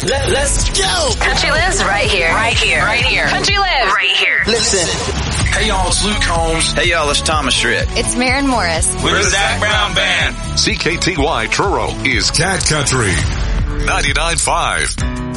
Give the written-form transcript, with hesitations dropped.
Let's go. Country lives right here. Right here. Right here. Country lives right here. Listen. Hey y'all, it's Luke Combs. Hey y'all, it's Thomas Rhett. It's Maren Morris. We're the Zach Brown Band. CKTY Truro is Cat Country 99.5.